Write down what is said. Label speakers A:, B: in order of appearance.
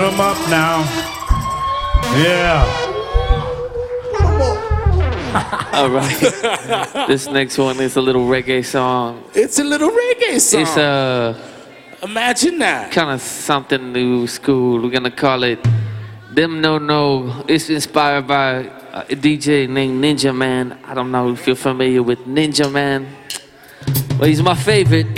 A: them up now. Yeah.
B: All right. This next one is a little reggae song.
C: It's a little reggae song.
B: It's
C: Imagine that.
B: kind of something new school. We're gonna call it Them No No. It's inspired by a DJ named Ninja Man. I don't know if you're familiar with Ninja Man, but he's my favorite.